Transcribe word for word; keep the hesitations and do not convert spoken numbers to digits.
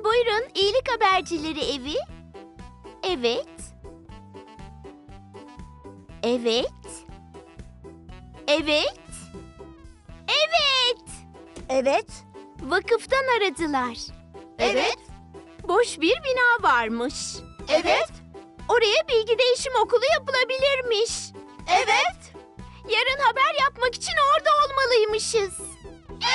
Buyurun, iyilik habercileri evi. Evet. Evet. Evet. Evet. Evet. Vakıftan aradılar. Evet. Boş bir bina varmış. Evet. Oraya bilgi değişim okulu yapılabilirmiş. Evet. Yarın haber yapmak için orada olmalıymışız.